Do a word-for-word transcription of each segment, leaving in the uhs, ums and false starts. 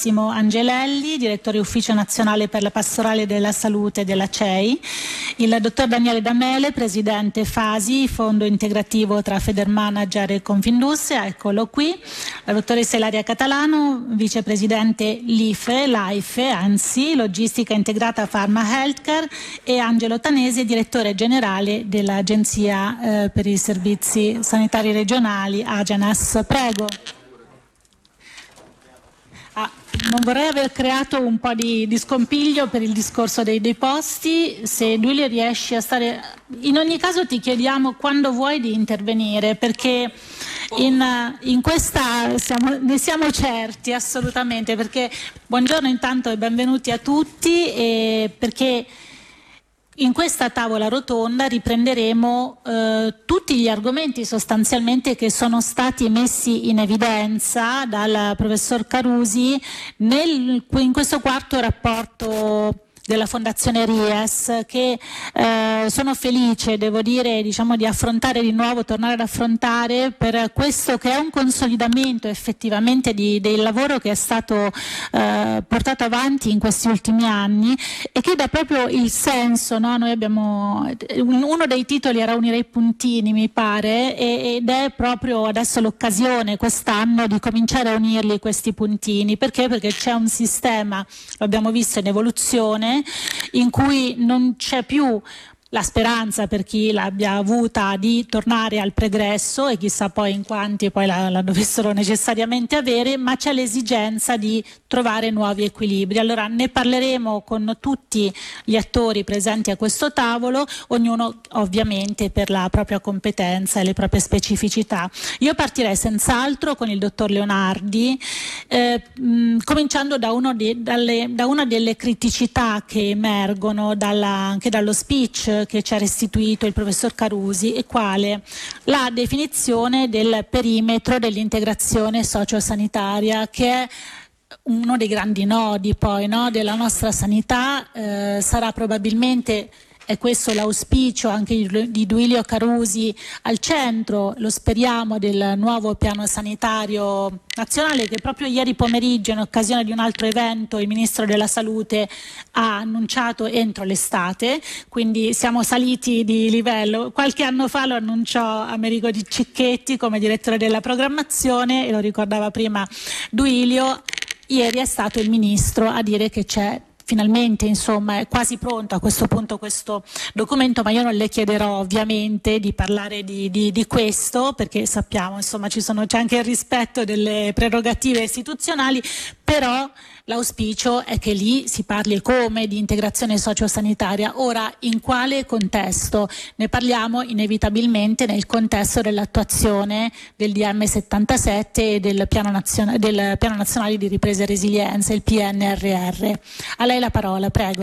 Massimo Angelelli, direttore ufficio nazionale per la pastorale della salute della C E I, il dottor Daniele Damele, presidente Fasi, fondo integrativo tra Federmanager e Confindustria, eccolo qui, la dottoressa Ilaria Catalano, vicepresidente L I F E, LAIFE, anzi, logistica integrata Pharma Healthcare, e Angelo Tanesi, direttore generale dell'Agenzia eh, per i Servizi Sanitari Regionali, Agenas. Prego. Ah, non vorrei aver creato un po' di, di scompiglio per il discorso dei, dei posti. Se Duilio riesci a stare, in ogni caso ti chiediamo quando vuoi di intervenire, perché in, in questa siamo, ne siamo certi assolutamente, perché buongiorno intanto e benvenuti a tutti, e perché in questa tavola rotonda riprenderemo eh, tutti gli argomenti sostanzialmente che sono stati messi in evidenza dal professor Carusi nel, in questo quarto rapporto della Fondazione Ries, che eh, sono felice, devo dire, diciamo, di affrontare di nuovo, tornare ad affrontare, per questo che è un consolidamento effettivamente di, del lavoro che è stato eh, portato avanti in questi ultimi anni e che dà proprio il senso, no? Noi abbiamo, uno dei titoli era Unire i puntini, mi pare, e, ed è proprio adesso l'occasione quest'anno di cominciare a unirli questi puntini. Perché? Perché c'è un sistema, lo abbiamo visto in evoluzione, in cui non c'è più la speranza, per chi l'abbia avuta, di tornare al pregresso, e chissà poi in quanti poi la, la dovessero necessariamente avere, ma c'è l'esigenza di trovare nuovi equilibri. Allora ne parleremo con tutti gli attori presenti a questo tavolo, ognuno ovviamente per la propria competenza e le proprie specificità. Io partirei senz'altro con il dottor Leonardi, eh, mh, cominciando da, uno di, dalle, da una delle criticità che emergono dalla, anche dallo speech che ci ha restituito il professor Carusi, e quale la definizione del perimetro dell'integrazione sociosanitaria, che è uno dei grandi nodi poi, no, della nostra sanità. Eh, sarà probabilmente, è questo l'auspicio anche di Duilio Carusi, al centro, lo speriamo, del nuovo piano sanitario nazionale, che proprio ieri pomeriggio, in occasione di un altro evento, il Ministro della Salute ha annunciato entro l'estate, quindi siamo saliti di livello. Qualche anno fa lo annunciò Amerigo Di Cicchetti come direttore della programmazione, e lo ricordava prima Duilio, ieri è stato il Ministro a dire che c'è finalmente, insomma, è quasi pronto a questo punto questo documento, ma io non le chiederò ovviamente di parlare di, di, di questo, perché sappiamo, insomma, ci sono, c'è anche il rispetto delle prerogative istituzionali, però l'auspicio è che lì si parli come di integrazione sociosanitaria. Ora, in quale contesto? Ne parliamo inevitabilmente nel contesto dell'attuazione del D M settantasette e del piano, nazione, del piano nazionale di ripresa e resilienza, il P N R R. A lei la parola, prego.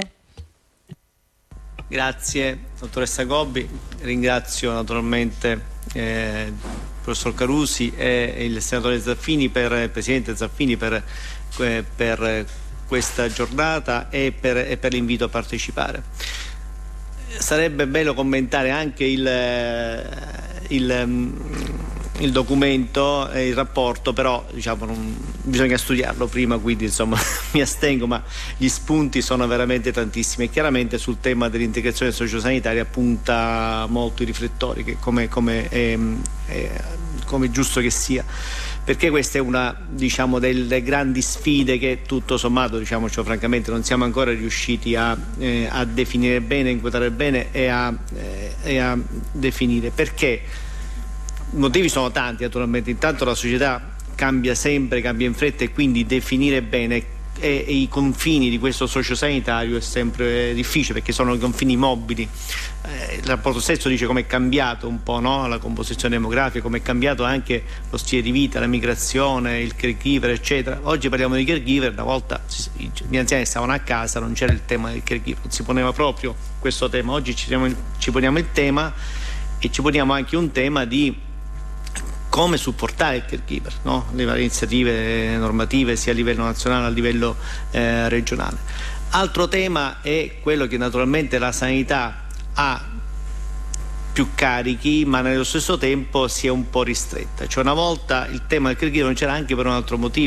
Grazie dottoressa Gobbi, ringrazio naturalmente eh, il professor Carusi e il senatore Zaffini, per il presidente Zaffini, per per questa giornata e per, e per l'invito a partecipare. Sarebbe bello commentare anche il, il, il documento e il rapporto, però diciamo non, bisogna studiarlo prima, quindi insomma mi astengo, ma gli spunti sono veramente tantissimi, e chiaramente sul tema dell'integrazione sociosanitaria punta molto i riflettori, che come, come è, è, come è giusto che sia, perché questa è una, diciamo, delle grandi sfide che tutto sommato, diciamocelo francamente, non siamo ancora riusciti a, eh, a definire bene, inquadrare bene e a, eh, e a definire. Perché? I motivi sono tanti naturalmente. Intanto la società cambia sempre, cambia in fretta, e quindi definire bene e, e i confini di questo sociosanitario è sempre difficile, perché sono i confini mobili. Eh, il rapporto stesso dice come è cambiato un po', no? La composizione demografica, come è cambiato anche lo stile di vita, la migrazione, il caregiver, eccetera. Oggi parliamo di caregiver, una volta gli anziani stavano a casa, non c'era il tema del caregiver, non si poneva proprio questo tema. Oggi ci, siamo, ci poniamo il tema, e ci poniamo anche un tema di come supportare il caregiver, no? Le varie iniziative normative sia a livello nazionale che a livello eh, regionale. Altro tema è quello che naturalmente la sanità ha più carichi, ma nello stesso tempo si è un po' ristretta. Cioè, una volta il tema del caregiver non c'era anche per un altro motivo.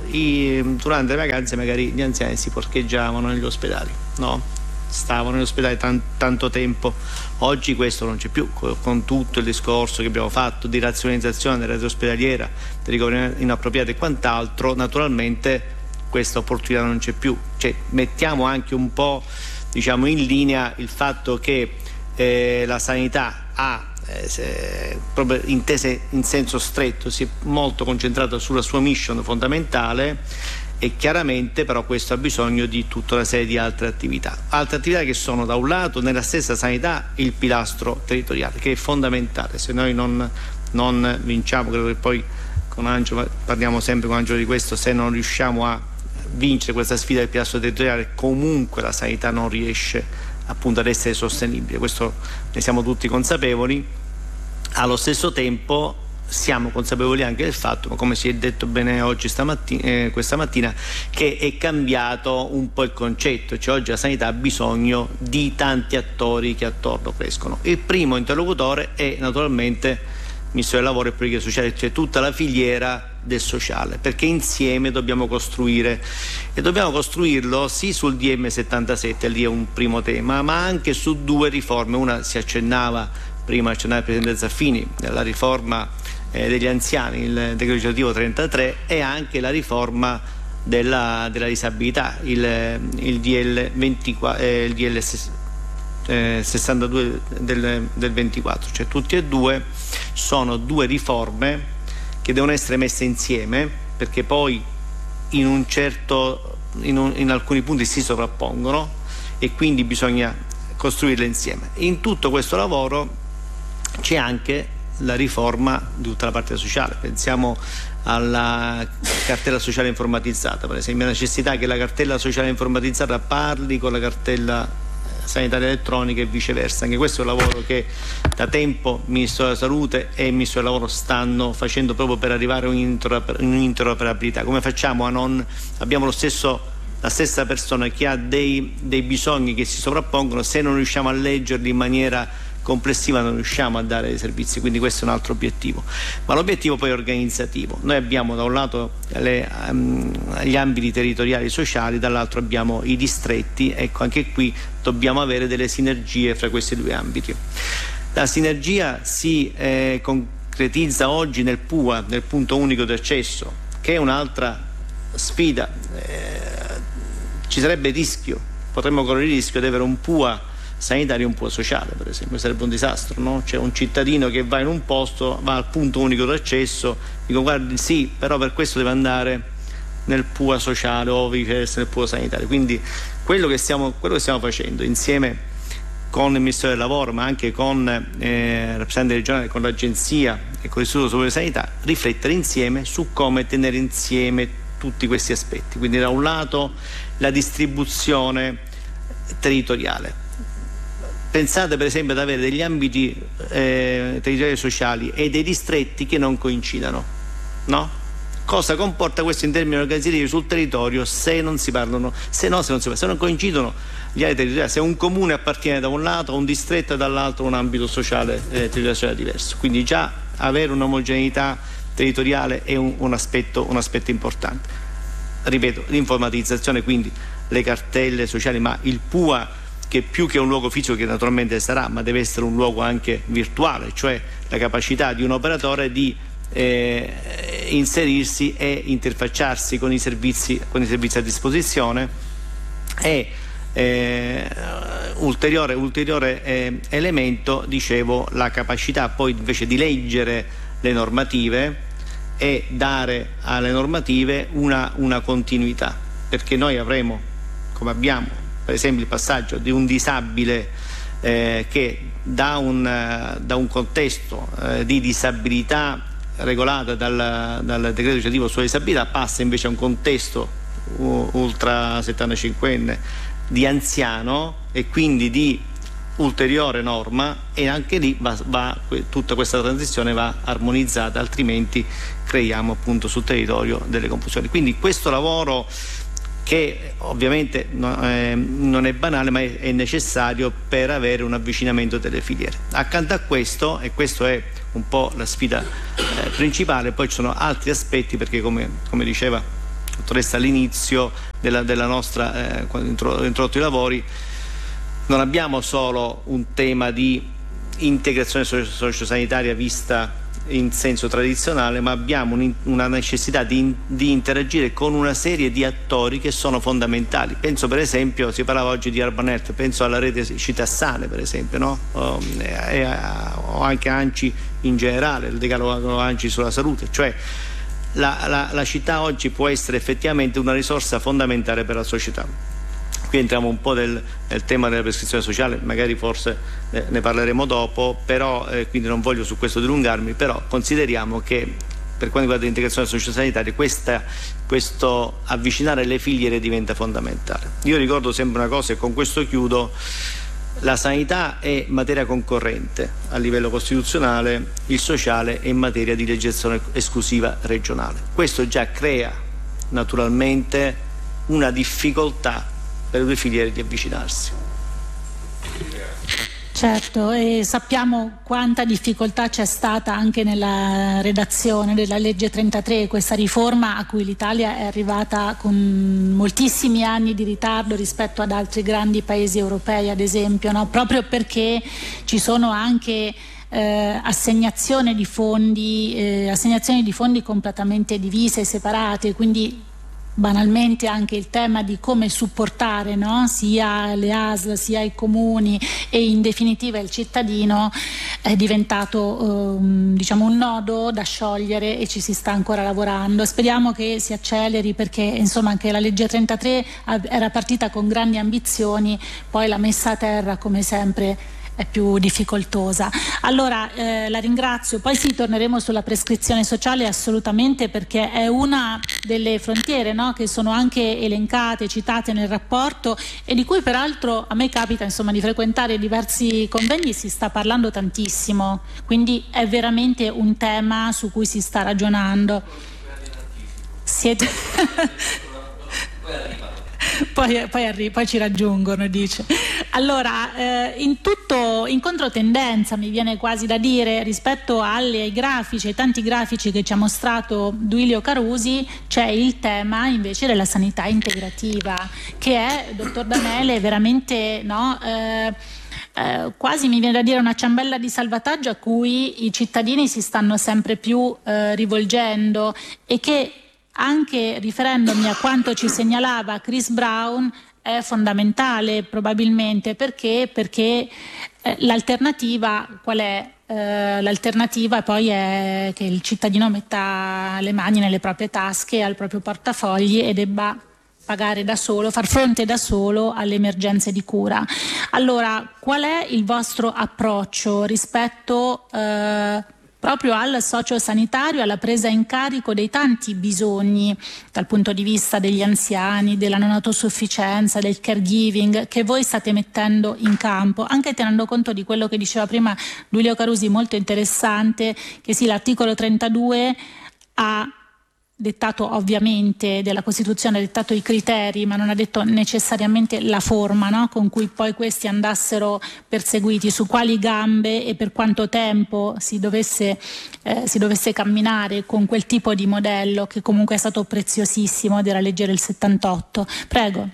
i, durante le vacanze magari gli anziani si parcheggiavano negli ospedali, no? Stavano negli ospedali tan, tanto tempo. Oggi questo non c'è più, con tutto il discorso che abbiamo fatto di razionalizzazione della rete ospedaliera, di ricovero inappropriato e quant'altro. Naturalmente questa opportunità non c'è più, cioè mettiamo anche un po', diciamo, in linea il fatto che eh, la sanità ha eh, se, proprio intese in senso stretto, si è molto concentrata sulla sua mission fondamentale, e chiaramente però questo ha bisogno di tutta una serie di altre attività, altre attività che sono da un lato nella stessa sanità il pilastro territoriale, che è fondamentale. Se noi non, non vinciamo, credo che poi con Angelo parliamo sempre con Angelo di questo, se non riusciamo a vincere questa sfida del pilastro territoriale, comunque la sanità non riesce appunto ad essere sostenibile, questo ne siamo tutti consapevoli. Allo stesso tempo siamo consapevoli anche del fatto, ma come si è detto bene oggi stamattina, eh, questa mattina, che è cambiato un po' il concetto, cioè oggi la sanità ha bisogno di tanti attori che attorno crescono. Il primo interlocutore è naturalmente il Ministro del Lavoro e Politiche Sociali, cioè tutta la filiera del sociale, perché insieme dobbiamo costruire, e dobbiamo costruirlo sì sul D M settantasette, lì è un primo tema, ma anche su due riforme. Una si accennava prima, accennava il Presidente Zaffini, la riforma eh, degli anziani, il decreto legislativo trentatré, e anche la riforma della, della disabilità, il, il D L ventiquattro, eh, il D L eh, sessantadue del, del ventiquattro, cioè tutti e due sono due riforme che devono essere messe insieme, perché poi in un certo in, un, in alcuni punti si sovrappongono e quindi bisogna costruirle insieme. In tutto questo lavoro c'è anche la riforma di tutta la parte sociale. Pensiamo alla cartella sociale informatizzata, per esempio, la necessità che la cartella sociale informatizzata parli con la cartella sanitaria elettronica e viceversa. Anche questo è un lavoro che da tempo il Ministro della Salute e il Ministro del Lavoro stanno facendo proprio per arrivare a un'interoperabilità. Come facciamo a non abbiamo lo stesso la stessa persona che ha dei, dei bisogni che si sovrappongono, se non riusciamo a leggerli in maniera complessiva non riusciamo a dare dei servizi, quindi questo è un altro obiettivo. Ma l'obiettivo poi è organizzativo. Noi abbiamo da un lato le, um, gli ambiti territoriali sociali, dall'altro abbiamo i distretti. Ecco, anche qui dobbiamo avere delle sinergie fra questi due ambiti. La sinergia si eh, concretizza oggi nel P U A, nel punto unico d'accesso, che è un'altra sfida. Eh, ci sarebbe il rischio, potremmo correre il rischio di avere un P U A sanitario e un P U A sociale, per esempio. Sarebbe un disastro, no? C'è un cittadino che va in un posto, va al punto unico d'accesso, dico guardi sì, però per questo deve andare nel P U A sociale o viceversa nel P U A sanitario. Quindi quello che stiamo, quello che stiamo facendo insieme con il Ministero del Lavoro, ma anche con eh, il rappresentante regionale, con l'Agenzia e con l'Istituto Superiore di Sanità, riflettere insieme su come tenere insieme tutti questi aspetti. Quindi da un lato la distribuzione territoriale. Pensate per esempio ad avere degli ambiti eh, territoriali sociali e dei distretti che non coincidano, no? Cosa comporta questo in termini organizzativi sul territorio se non si parlano, se no se non si parlano, se non coincidono gli area territoriali, se un comune appartiene da un lato, un distretto e dall'altro un ambito sociale eh, territoriale diverso. Quindi già avere un'omogeneità territoriale è un, un, aspetto, un aspetto importante. Ripeto, l'informatizzazione, quindi le cartelle sociali, ma il P U A, che più che un luogo fisico, che naturalmente sarà, ma deve essere un luogo anche virtuale, cioè la capacità di un operatore di eh, inserirsi e interfacciarsi con i servizi, con i servizi a disposizione. E eh, ulteriore, ulteriore eh, elemento, dicevo, la capacità poi invece di leggere le normative e dare alle normative una, una continuità, perché noi avremo, come abbiamo per esempio il passaggio di un disabile eh, che da un, uh, da un contesto uh, di disabilità regolata dal, dal decreto legislativo sulla disabilità passa invece a un contesto uh, ultra settantacinquenne di anziano e quindi di ulteriore norma, e anche lì va, va, tutta questa transizione va armonizzata, altrimenti creiamo appunto sul territorio delle confusioni. Quindi questo lavoro, che ovviamente no, eh, non è banale, ma è, è necessario per avere un avvicinamento delle filiere. Accanto a questo, e questo è un po' la sfida eh, principale, poi ci sono altri aspetti, perché come, come diceva dottoressa all'inizio della, della nostra, eh, quando ho introdotto i lavori, non abbiamo solo un tema di integrazione sociosanitaria vista in senso tradizionale, ma abbiamo un, una necessità di, di interagire con una serie di attori che sono fondamentali. Penso per esempio, si parlava oggi di Urban Health, penso alla rete Città Sane per esempio, no? o, e, o anche ANCI in generale, il decalogo ANCI sulla salute, cioè la, la, la città oggi può essere effettivamente una risorsa fondamentale per la società. Qui entriamo un po' nel, nel tema della prescrizione sociale, magari forse eh, ne parleremo dopo, però eh, quindi non voglio su questo dilungarmi, però consideriamo che per quanto riguarda l'integrazione sociosanitaria questa, questo avvicinare le filiere diventa fondamentale. Io ricordo sempre una cosa e con questo chiudo: la sanità è materia concorrente a livello costituzionale, il sociale è in materia di legislazione esclusiva regionale. Questo già crea naturalmente una difficoltà per le due filiere di avvicinarsi. Certo, e sappiamo quanta difficoltà c'è stata anche nella redazione della legge trentatré, questa riforma a cui l'Italia è arrivata con moltissimi anni di ritardo rispetto ad altri grandi paesi europei, ad esempio, no? Proprio perché ci sono anche eh, assegnazioni di fondi, eh, assegnazioni di fondi completamente divise e separate, quindi banalmente anche il tema di come supportare, no? sia le A S L sia i comuni e in definitiva il cittadino è diventato ehm, diciamo un nodo da sciogliere e ci si sta ancora lavorando. Speriamo che si acceleri, perché insomma anche la legge trentatré era partita con grandi ambizioni, poi la messa a terra come sempre è più difficoltosa. Allora eh, la ringrazio, poi sì, torneremo sulla prescrizione sociale assolutamente, perché è una delle frontiere, no? che sono anche elencate, citate nel rapporto e di cui peraltro a me capita insomma di frequentare diversi convegni, si sta parlando tantissimo, quindi è veramente un tema su cui si sta ragionando. Siete Poi, poi, arri- poi ci raggiungono, dice. Allora, eh, in tutto, in controtendenza mi viene quasi da dire, rispetto alle, ai grafici, ai tanti grafici che ci ha mostrato Duilio Carusi, c'è il tema invece della sanità integrativa, che è, dottor Danele, veramente no, eh, eh, quasi mi viene da dire una ciambella di salvataggio a cui i cittadini si stanno sempre più eh, rivolgendo, e che, anche riferendomi a quanto ci segnalava Chris Brown, è fondamentale probabilmente. Perché? Perché eh, l'alternativa qual è? Eh, l'alternativa poi è che il cittadino metta le mani nelle proprie tasche, al proprio portafogli, e debba pagare da solo, far fronte da solo alle emergenze di cura. Allora, qual è il vostro approccio rispetto eh, proprio al sociosanitario, alla presa in carico dei tanti bisogni dal punto di vista degli anziani, della non autosufficienza, del caregiving che voi state mettendo in campo, anche tenendo conto di quello che diceva prima Duilio Carusi, molto interessante, che sì, l'articolo trentadue ha dettato ovviamente della Costituzione, ha dettato i criteri, ma non ha detto necessariamente la forma, no? con cui poi questi andassero perseguiti, su quali gambe e per quanto tempo si dovesse, eh, si dovesse camminare con quel tipo di modello che comunque è stato preziosissimo della legge del settantotto. Prego.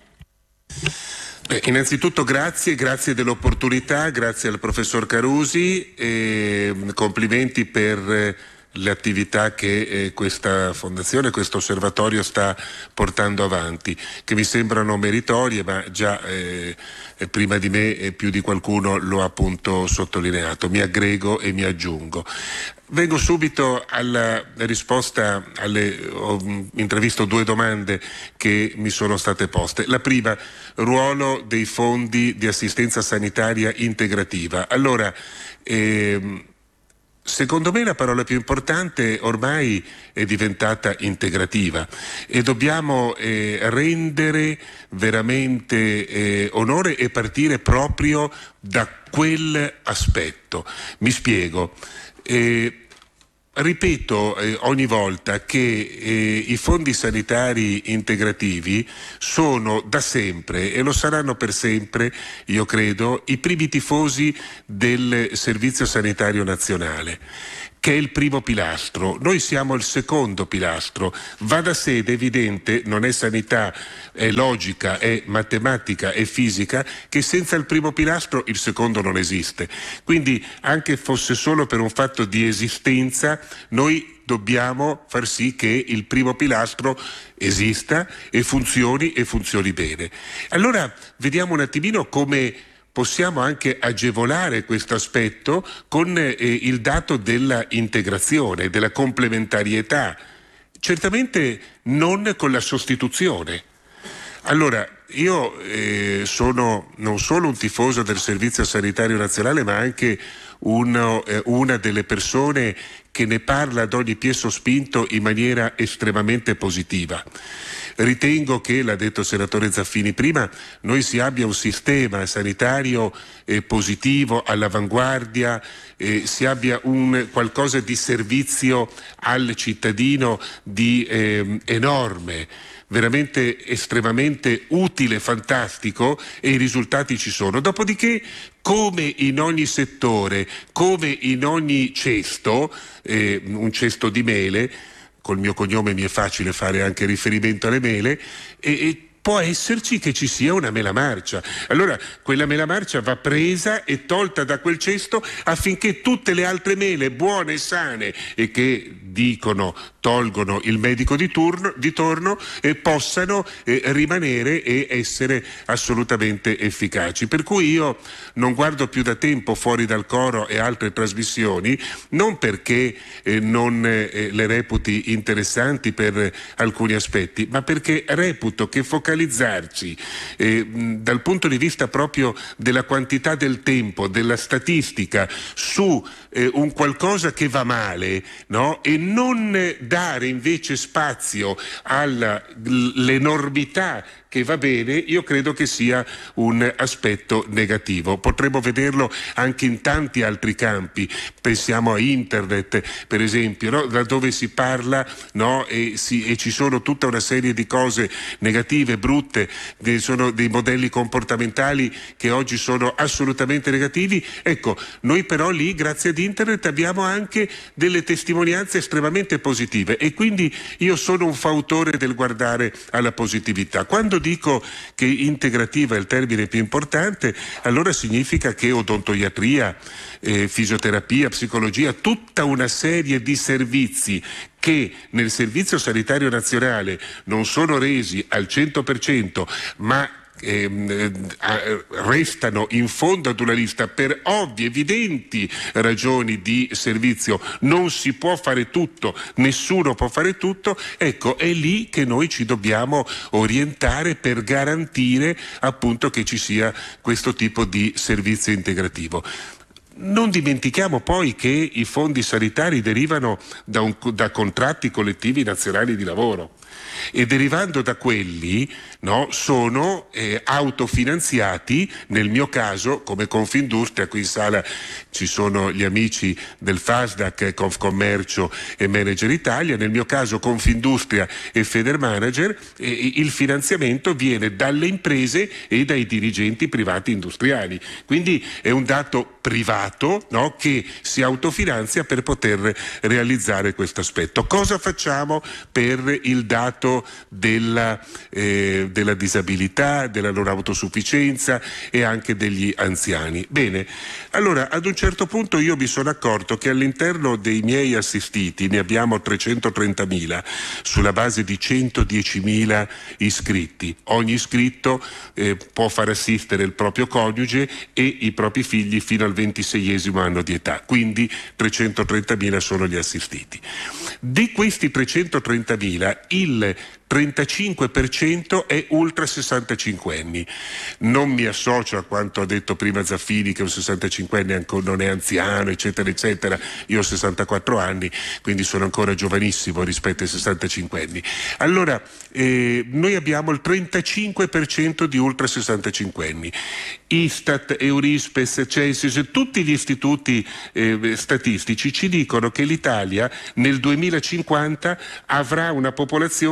Beh, innanzitutto grazie, grazie dell'opportunità, grazie al professor Carusi e complimenti per le attività che eh, questa fondazione, questo osservatorio sta portando avanti, che mi sembrano meritorie, ma già eh, prima di me eh, più di qualcuno lo ha appunto sottolineato. Mi aggrego e mi aggiungo. Vengo subito alla risposta alle, ho intravisto due domande che mi sono state poste. La prima, ruolo dei fondi di assistenza sanitaria integrativa. Allora, ehm, secondo me la parola più importante ormai è diventata integrativa e dobbiamo eh, rendere veramente eh, onore e partire proprio da quel aspetto. Mi spiego. Eh, Ripeto eh, ogni volta che eh, i fondi sanitari integrativi sono da sempre e lo saranno per sempre, io credo, i primi tifosi del Servizio Sanitario Nazionale. che è il primo pilastro. Noi siamo il secondo pilastro. Va da sé ed è evidente, non è sanità, è logica, è matematica, è fisica, che senza il primo pilastro il secondo non esiste. Quindi, anche fosse solo per un fatto di esistenza, noi dobbiamo far sì che il primo pilastro esista e funzioni e funzioni bene. Allora vediamo un attimino come possiamo anche agevolare questo aspetto con eh, il dato della integrazione, della complementarietà, certamente non con la sostituzione. Allora, io eh, sono non solo un tifoso del Servizio Sanitario Nazionale, ma anche uno, eh, una delle persone che ne parla ad ogni piè sospinto in maniera estremamente positiva. Ritengo che, l'ha detto il senatore Zaffini prima, noi si abbia un sistema sanitario eh, positivo, all'avanguardia, eh, si abbia un qualcosa di servizio al cittadino di eh, enorme, veramente estremamente utile, fantastico, e i risultati ci sono. Dopodiché, come in ogni settore, come in ogni cesto, eh, un cesto di mele, col mio cognome mi è facile fare anche riferimento alle mele, e, e può esserci che ci sia una mela marcia. Allora quella mela marcia va presa e tolta da quel cesto affinché tutte le altre mele buone e sane e che dicono tolgono il medico di turno di torno e possano eh, rimanere e essere assolutamente efficaci. Per cui io non guardo più da tempo Fuori dal Coro e altre trasmissioni, non perché eh, non eh, le reputi interessanti per alcuni aspetti, ma perché reputo che focalizzarci eh, dal punto di vista proprio della quantità del tempo, della statistica, su eh, un qualcosa che va male, no? E non dare invece spazio all'enormità che va bene, io credo che sia un aspetto negativo. Potremmo vederlo anche in tanti altri campi, pensiamo a internet per esempio, no? Da dove si parla, no? e, si, e ci sono tutta una serie di cose negative, brutte, sono dei modelli comportamentali che oggi sono assolutamente negativi. Ecco, noi però lì grazie ad internet abbiamo anche delle testimonianze estremamente positive e quindi io sono un fautore del guardare alla positività. Quando dico che integrativa è il termine più importante, allora significa che odontoiatria, eh, fisioterapia, psicologia, tutta una serie di servizi che nel Servizio Sanitario Nazionale non sono resi al cento per cento, ma Eh, restano in fondo ad una lista per ovvie, evidenti ragioni di servizio. Non si può fare tutto, nessuno può fare tutto. Ecco, è lì che noi ci dobbiamo orientare per garantire appunto che ci sia questo tipo di servizio integrativo. Non dimentichiamo poi che i fondi sanitari derivano da, un, da contratti collettivi nazionali di lavoro e derivando da quelli, no, sono eh, autofinanziati, nel mio caso come Confindustria. Qui in sala ci sono gli amici del FASDAC, Confcommercio e Manager Italia, nel mio caso Confindustria e Federmanager, e il finanziamento viene dalle imprese e dai dirigenti privati industriali, quindi è un dato privato, no, che si autofinanzia per poter realizzare questo aspetto. Cosa facciamo per il dato della, eh, della disabilità, della non autosufficienza e anche degli anziani? Bene, allora ad un certo punto io mi sono accorto che all'interno dei miei assistiti ne abbiamo trecentotrentamila sulla base di centodiecimila iscritti. Ogni iscritto eh, può far assistere il proprio coniuge e i propri figli fino al ventiseiesimo anno di età, quindi trecentotrentamila sono gli assistiti. Di questi trecentotrentamila il trentacinque per cento è ultra sessantacinquenni. Non mi associo a quanto ha detto prima Zaffini che un sessantacinquenne non è anziano, eccetera eccetera. Io ho sessantaquattro anni, quindi sono ancora giovanissimo rispetto ai sessantacinquenni. Allora eh, noi abbiamo il trentacinque per cento di ultra sessantacinquenni. Istat, Eurispes, Censis, tutti gli istituti eh, statistici ci dicono che l'Italia nel duemilacinquanta avrà una popolazione di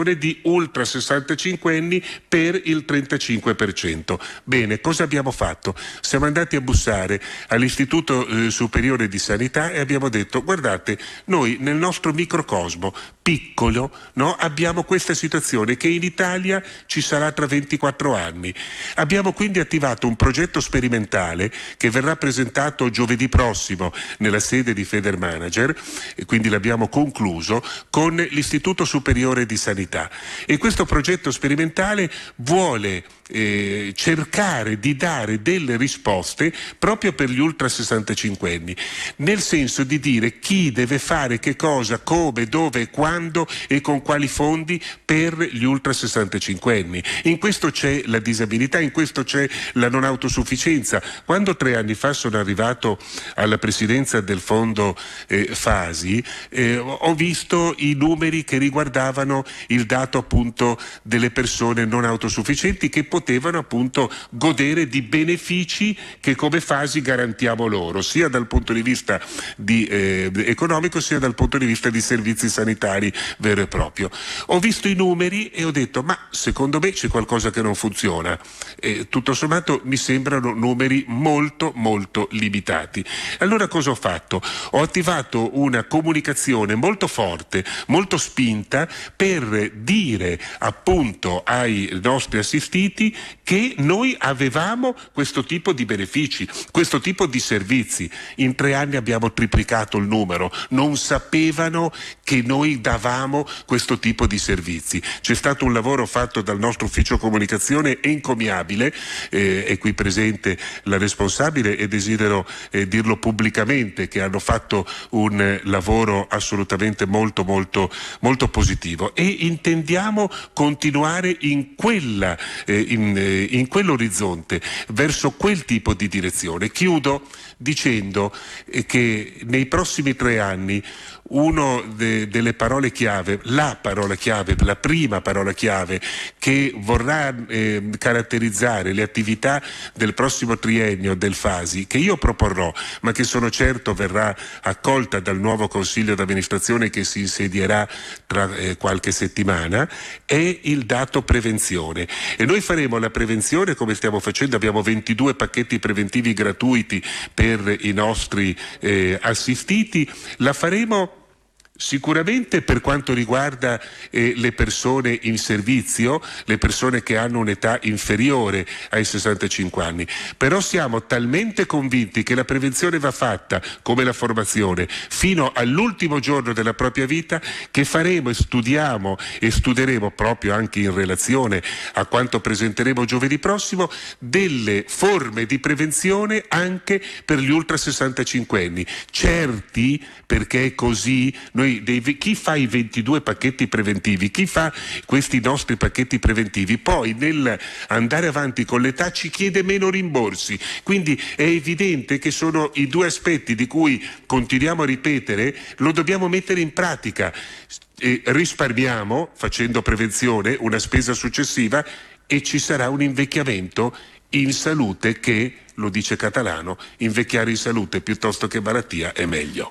ultra sessantacinquenni per il trentacinque per cento. Bene, cosa abbiamo fatto? Siamo andati a bussare all'Istituto eh, Superiore di Sanità e abbiamo detto: guardate, noi nel nostro microcosmo piccolo, no, abbiamo questa situazione che in Italia ci sarà tra ventiquattro anni. Abbiamo quindi attivato un progetto sperimentale che verrà presentato giovedì prossimo nella sede di Federmanager, e quindi l'abbiamo concluso con l'Istituto Superiore di Sanità, e questo progetto sperimentale vuole eh, cercare di dare delle risposte proprio per gli ultra sessantacinquenni, nel senso di dire chi deve fare che cosa, come, dove, quando e con quali fondi per gli ultra sessantacinquenni. In questo c'è la disabilità, in questo c'è la non autosufficienza. Quando tre anni fa sono arrivato alla presidenza del fondo eh, Fasi, eh, ho visto i numeri che riguardavano il dato appunto delle persone non autosufficienti che potevano appunto godere di benefici che come Fasi garantiamo loro, sia dal punto di vista di, eh, economico sia dal punto di vista di servizi sanitari vero e proprio. Ho visto i numeri e ho detto: ma secondo me c'è qualcosa che non funziona. E tutto sommato mi sembrano numeri molto molto limitati. Allora cosa ho fatto? Ho attivato una comunicazione molto forte, molto spinta, per dire appunto ai nostri assistiti che noi avevamo questo tipo di benefici, questo tipo di servizi. In tre anni abbiamo triplicato il numero, non sapevano che noi davamo questo tipo di servizi. C'è stato un lavoro fatto dal nostro ufficio comunicazione encomiabile, eh, è qui presente la responsabile e desidero eh, dirlo pubblicamente, che hanno fatto un eh, lavoro assolutamente molto molto molto positivo, e intendiamo continuare in quella eh, in, eh, in quell'orizzonte, verso quel tipo di direzione. Chiudo dicendo eh, che nei prossimi tre anni uno de, delle parole chiave, la parola chiave, la prima parola chiave che vorrà eh, caratterizzare le attività del prossimo triennio del Fasi, che io proporrò, ma che sono certo verrà accolta dal nuovo consiglio d'amministrazione che si insedierà tra eh, qualche settimana, è il dato prevenzione. E noi faremo la prevenzione come stiamo facendo, abbiamo ventidue pacchetti preventivi gratuiti per i nostri eh, assistiti, la faremo sicuramente per quanto riguarda eh, le persone in servizio, le persone che hanno un'età inferiore ai sessantacinque anni, però siamo talmente convinti che la prevenzione va fatta, come la formazione, fino all'ultimo giorno della propria vita, che faremo e studiamo e studieremo, proprio anche in relazione a quanto presenteremo giovedì prossimo, delle forme di prevenzione anche per gli ultra sessantacinquenni, certi, perché è così. Noi Dei, chi fa i ventidue pacchetti preventivi, chi fa questi nostri pacchetti preventivi, poi nel andare avanti con l'età ci chiede meno rimborsi, quindi è evidente che sono i due aspetti di cui continuiamo a ripetere, lo dobbiamo mettere in pratica. E risparmiamo facendo prevenzione una spesa successiva e ci sarà un invecchiamento in salute che, lo dice Catalano, invecchiare in salute piuttosto che malattia è meglio.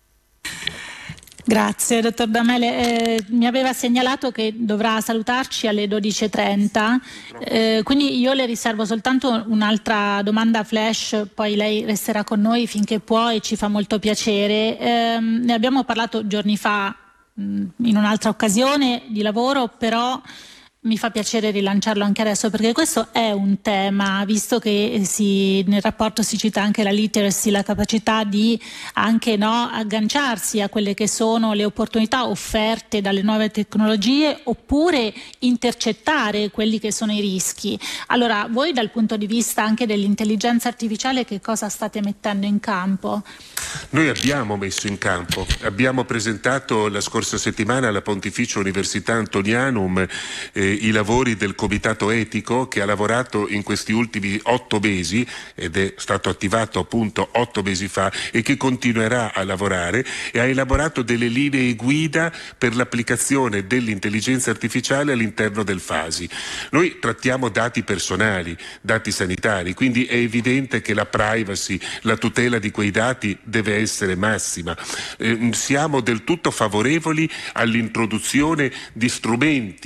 Grazie, dottor Damele. Eh, mi aveva segnalato che dovrà salutarci alle dodici e trenta, eh, quindi io le riservo soltanto un'altra domanda flash, poi lei resterà con noi finché può e ci fa molto piacere. Eh, ne abbiamo parlato giorni fa mh, in un'altra occasione di lavoro, però mi fa piacere rilanciarlo anche adesso, perché questo è un tema, visto che si, nel rapporto si cita anche la literacy, la capacità di anche no, agganciarsi a quelle che sono le opportunità offerte dalle nuove tecnologie, oppure intercettare quelli che sono i rischi. Allora, voi dal punto di vista anche dell'intelligenza artificiale che cosa state mettendo in campo? Noi abbiamo messo in campo, abbiamo presentato la scorsa settimana alla Pontificia Università Antonianum eh, i lavori del comitato etico che ha lavorato in questi ultimi otto mesi ed è stato attivato appunto otto mesi fa e che continuerà a lavorare, e ha elaborato delle linee guida per l'applicazione dell'intelligenza artificiale all'interno del Fasi. Noi trattiamo dati personali, dati sanitari, quindi è evidente che la privacy, la tutela di quei dati deve essere massima. Eh, siamo del tutto favorevoli all'introduzione di strumenti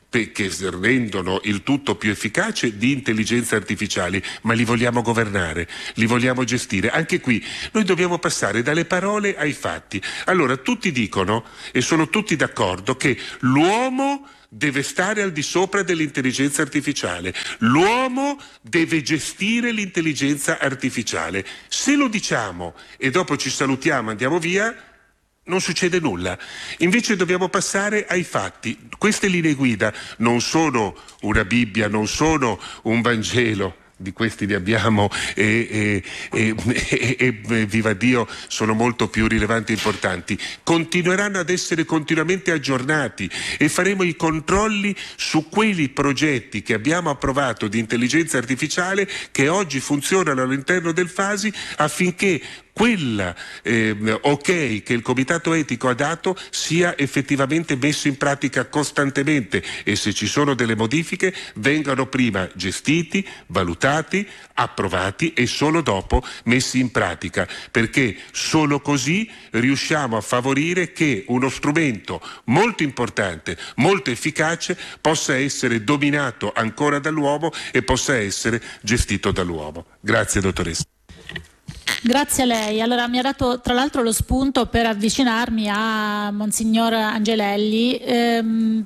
che rendono il tutto più efficace di intelligenza artificiali, ma li vogliamo governare, li vogliamo gestire. Anche qui noi dobbiamo passare dalle parole ai fatti. Allora tutti dicono, e sono tutti d'accordo, che l'uomo deve stare al di sopra dell'intelligenza artificiale, l'uomo deve gestire l'intelligenza artificiale. Se lo diciamo e dopo ci salutiamo, andiamo via, non succede nulla. Invece dobbiamo passare ai fatti. Queste linee guida non sono una Bibbia, non sono un Vangelo, di questi ne abbiamo e, e, e, e, e viva Dio, sono molto più rilevanti e importanti. Continueranno ad essere continuamente aggiornati e faremo i controlli su quei progetti che abbiamo approvato di intelligenza artificiale che oggi funzionano all'interno del Fasi, affinché quella eh, ok che il comitato etico ha dato sia effettivamente messo in pratica costantemente, e se ci sono delle modifiche vengano prima gestiti, valutati, approvati e solo dopo messi in pratica, perché solo così riusciamo a favorire che uno strumento molto importante, molto efficace possa essere dominato ancora dall'uomo e possa essere gestito dall'uomo. Grazie dottoressa. Grazie a lei. Allora mi ha dato tra l'altro lo spunto per avvicinarmi a Monsignor Angelelli, ehm,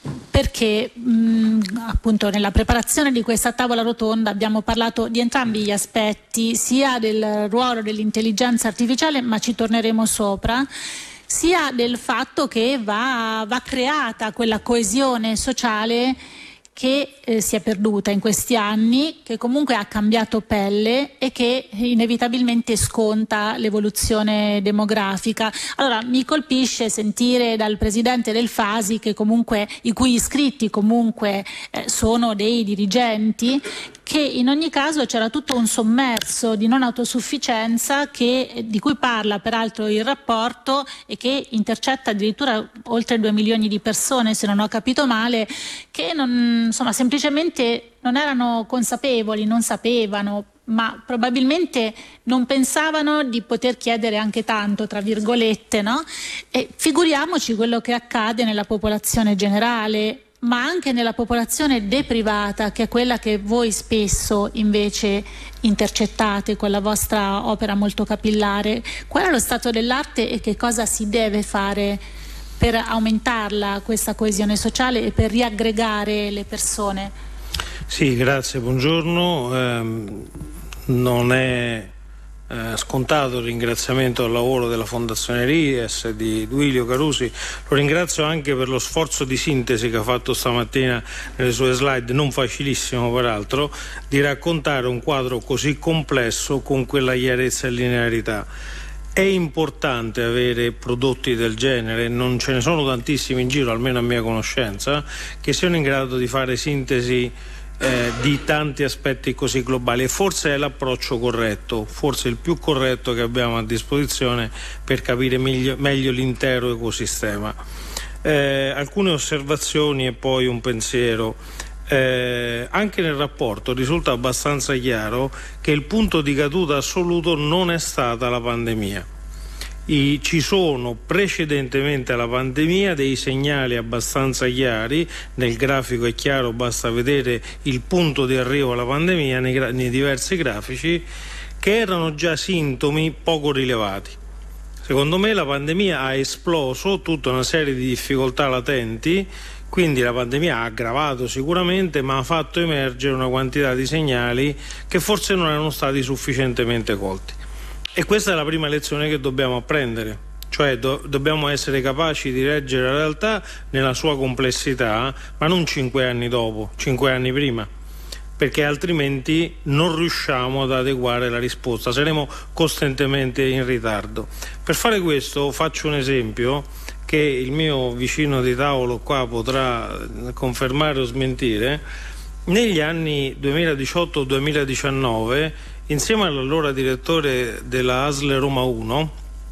perché mh, appunto nella preparazione di questa tavola rotonda abbiamo parlato di entrambi gli aspetti, sia del ruolo dell'intelligenza artificiale, ma ci torneremo sopra, sia del fatto che va, va creata quella coesione sociale che eh, si è perduta in questi anni, che comunque ha cambiato pelle e che inevitabilmente sconta l'evoluzione demografica. Allora mi colpisce sentire dal presidente del Fasi, che comunque i cui iscritti comunque eh, sono dei dirigenti, che in ogni caso c'era tutto un sommerso di non autosufficienza che, di cui parla peraltro il rapporto e che intercetta addirittura oltre due milioni di persone, se non ho capito male, che non, insomma, semplicemente non erano consapevoli, non sapevano, ma probabilmente non pensavano di poter chiedere anche tanto, tra virgolette, no? E figuriamoci quello che accade nella popolazione generale, ma anche nella popolazione deprivata, che è quella che voi spesso invece intercettate con la vostra opera molto capillare. Qual è lo stato dell'arte e che cosa si deve fare per aumentarla, questa coesione sociale, e per riaggregare le persone? Sì, grazie, buongiorno. Eh, non è Eh, scontato il ringraziamento al lavoro della Fondazione Ries, di Duilio Carusi. Lo ringrazio anche per lo sforzo di sintesi che ha fatto stamattina nelle sue slide, non facilissimo peraltro, di raccontare un quadro così complesso con quella chiarezza e linearità. È importante avere prodotti del genere, non ce ne sono tantissimi in giro, almeno a mia conoscenza, che siano in grado di fare sintesi Eh, di tanti aspetti così globali, e forse è l'approccio corretto, forse il più corretto che abbiamo a disposizione per capire meglio, meglio l'intero ecosistema. Eh, alcune osservazioni e poi un pensiero. Eh, anche nel rapporto risulta abbastanza chiaro che il punto di caduta assoluto non è stata la pandemia. I, ci sono precedentemente alla pandemia dei segnali abbastanza chiari, nel grafico è chiaro, basta vedere il punto di arrivo alla pandemia nei, nei diversi grafici, che erano già sintomi poco rilevati. Secondo me la pandemia ha esploso tutta una serie di difficoltà latenti, quindi la pandemia ha aggravato sicuramente, ma ha fatto emergere una quantità di segnali che forse non erano stati sufficientemente colti. E questa è la prima lezione che dobbiamo apprendere, cioè do- dobbiamo essere capaci di leggere la realtà nella sua complessità, ma non cinque anni dopo, cinque anni prima, perché altrimenti non riusciamo ad adeguare la risposta, saremo costantemente in ritardo. Per fare questo faccio un esempio che il mio vicino di tavolo qua potrà confermare o smentire. Negli anni duemiladiciotto duemiladiciannove, insieme all'allora direttore della A S L Roma uno,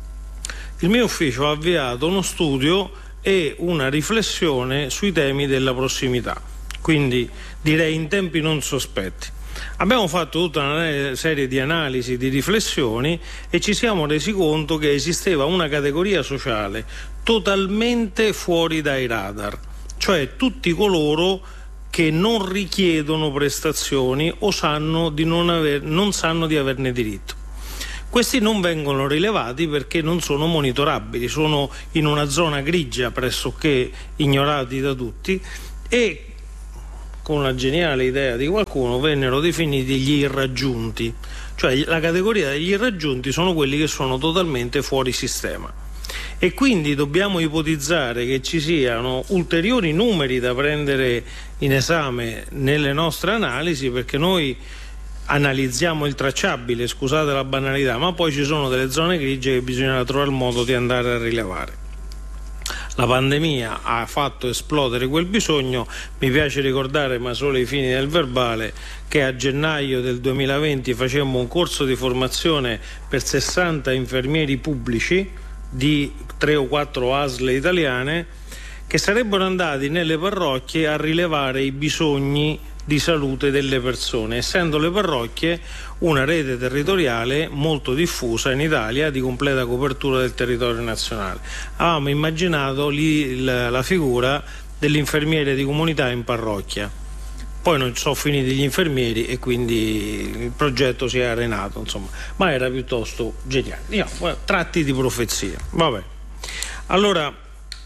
il mio ufficio ha avviato uno studio e una riflessione sui temi della prossimità, quindi direi in tempi non sospetti. Abbiamo fatto tutta una serie di analisi, di riflessioni, e ci siamo resi conto che esisteva una categoria sociale totalmente fuori dai radar, cioè tutti coloro che non richiedono prestazioni o sanno di non, aver, non sanno di averne diritto. Questi non vengono rilevati perché non sono monitorabili, sono in una zona grigia pressoché ignorati da tutti e, con la geniale idea di qualcuno, vennero definiti gli irraggiunti, cioè la categoria degli irraggiunti sono quelli che sono totalmente fuori sistema. E quindi dobbiamo ipotizzare che ci siano ulteriori numeri da prendere in esame nelle nostre analisi, perché noi analizziamo il tracciabile, scusate la banalità, ma poi ci sono delle zone grigie che bisogna trovare il modo di andare a rilevare. La pandemia ha fatto esplodere quel bisogno. Mi piace ricordare, ma solo ai fini del verbale, che a gennaio del duemilaventi facemmo un corso di formazione per sessanta infermieri pubblici di tre o quattro A S L italiane che sarebbero andati nelle parrocchie a rilevare i bisogni di salute delle persone, essendo le parrocchie una rete territoriale molto diffusa in Italia di completa copertura del territorio nazionale. Avevamo immaginato lì la, la figura dell'infermiere di comunità in parrocchia. Poi non sono finiti gli infermieri e quindi il progetto si è arenato, insomma, ma era piuttosto geniale. Io, tratti di profezia. Vabbè. Allora,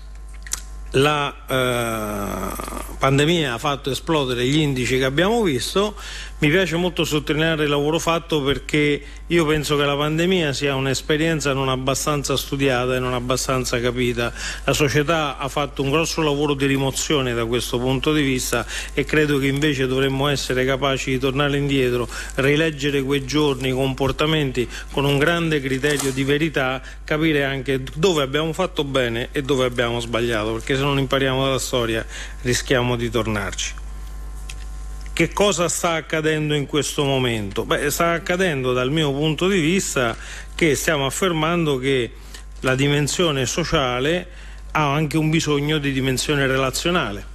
la eh, pandemia ha fatto esplodere gli indici che abbiamo visto. Mi piace molto sottolineare il lavoro fatto, perché io penso che la pandemia sia un'esperienza non abbastanza studiata e non abbastanza capita. La società ha fatto un grosso lavoro di rimozione da questo punto di vista e credo che invece dovremmo essere capaci di tornare indietro, rileggere quei giorni, i comportamenti con un grande criterio di verità, capire anche dove abbiamo fatto bene e dove abbiamo sbagliato, perché se non impariamo dalla storia rischiamo di tornarci. Che cosa sta accadendo in questo momento? Beh, sta accadendo dal mio punto di vista che stiamo affermando che la dimensione sociale ha anche un bisogno di dimensione relazionale.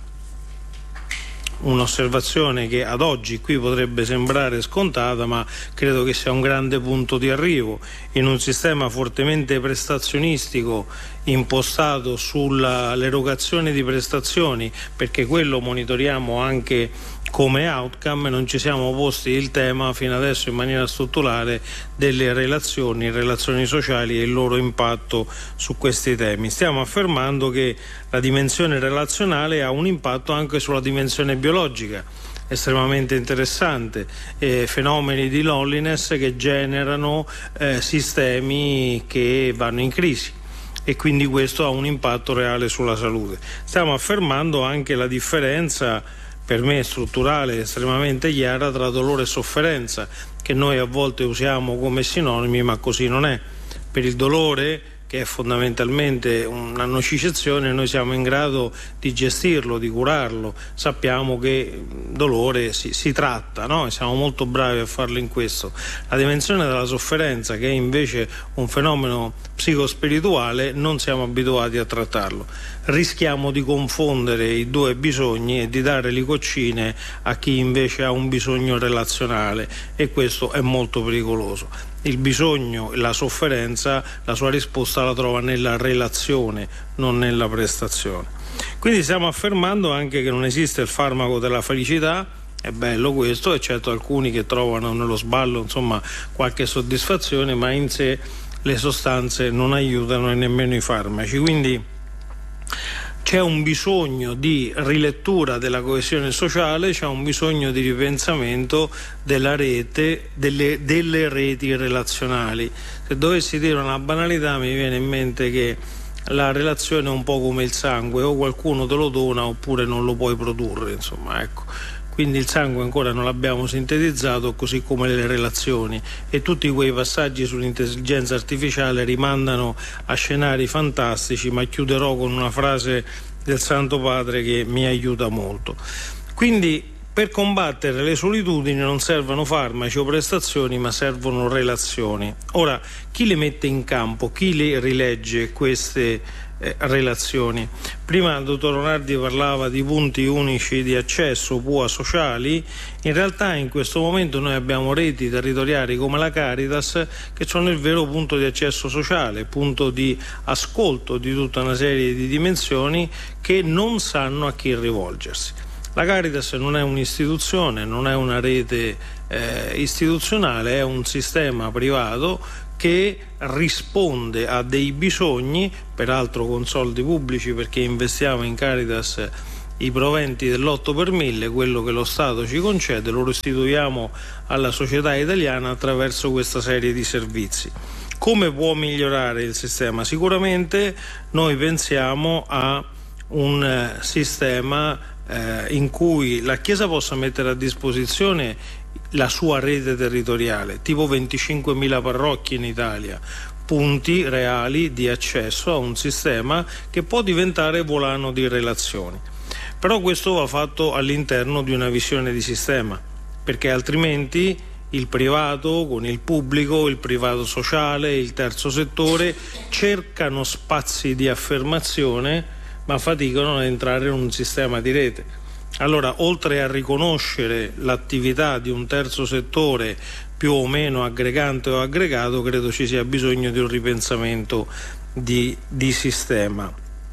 Un'osservazione che ad oggi qui potrebbe sembrare scontata, ma credo che sia un grande punto di arrivo. In un sistema fortemente prestazionistico impostato sull'erogazione di prestazioni, perché quello monitoriamo anche come outcome, non ci siamo posti il tema fino adesso in maniera strutturale delle relazioni, relazioni sociali e il loro impatto su questi temi. Stiamo affermando che la dimensione relazionale ha un impatto anche sulla dimensione biologica, estremamente interessante, eh, fenomeni di loneliness che generano eh, sistemi che vanno in crisi. E quindi questo ha un impatto reale sulla salute. Stiamo affermando anche la differenza, per me strutturale, estremamente chiara, tra dolore e sofferenza, che noi a volte usiamo come sinonimi, ma così non è. Per il dolore, che è fondamentalmente una nocicezione, noi siamo in grado di gestirlo, di curarlo, sappiamo che dolore si, si tratta, no? E siamo molto bravi a farlo in questo. La dimensione della sofferenza, che è invece un fenomeno psicospirituale, non siamo abituati a trattarlo. Rischiamo di confondere i due bisogni e di dare licoccine a chi invece ha un bisogno relazionale, e questo è molto pericoloso. Il bisogno, la sofferenza, la sua risposta la trova nella relazione, non nella prestazione. Quindi stiamo affermando anche che non esiste il farmaco della felicità. È bello questo, eccetto alcuni che trovano nello sballo, insomma, qualche soddisfazione, ma in sé le sostanze non aiutano e nemmeno i farmaci. Quindi c'è un bisogno di rilettura della coesione sociale, c'è un bisogno di ripensamento della rete, delle, delle reti relazionali. Se dovessi dire una banalità, mi viene in mente che la relazione è un po' come il sangue, o qualcuno te lo dona oppure non lo puoi produrre, insomma, ecco. Quindi il sangue ancora non l'abbiamo sintetizzato, così come le relazioni, e tutti quei passaggi sull'intelligenza artificiale rimandano a scenari fantastici, ma chiuderò con una frase del Santo Padre che mi aiuta molto. Quindi per combattere le solitudini non servono farmaci o prestazioni, ma servono relazioni. Ora, chi le mette in campo, chi le rilegge queste eh, relazioni. Prima il dottor Lonardi parlava di punti unici di accesso, P U A sociali. In realtà in questo momento noi abbiamo reti territoriali come la Caritas che sono il vero punto di accesso sociale, punto di ascolto di tutta una serie di dimensioni che non sanno a chi rivolgersi. La Caritas non è un'istituzione, non è una rete eh, istituzionale, è un sistema privato che risponde a dei bisogni, peraltro con soldi pubblici, perché investiamo in Caritas i proventi dell'otto per mille, quello che lo Stato ci concede, lo restituiamo alla società italiana attraverso questa serie di servizi. Come può migliorare il sistema? Sicuramente noi pensiamo a un eh, sistema eh, in cui la Chiesa possa mettere a disposizione la sua rete territoriale, tipo venticinquemila parrocchie in Italia, punti reali di accesso a un sistema che può diventare volano di relazioni. Però questo va fatto all'interno di una visione di sistema, perché altrimenti il privato con il pubblico, il privato sociale, il terzo settore cercano spazi di affermazione ma faticano ad entrare in un sistema di rete. Allora, oltre a riconoscere l'attività di un terzo settore più o meno aggregante o aggregato, credo ci sia bisogno di un ripensamento di, di sistema.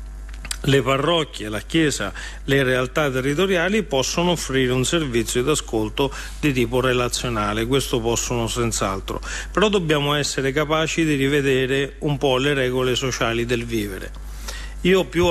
Le parrocchie, la Chiesa, le realtà territoriali possono offrire un servizio di ascolto di tipo relazionale, questo possono senz'altro, però dobbiamo essere capaci di rivedere un po' le regole sociali del vivere. Io più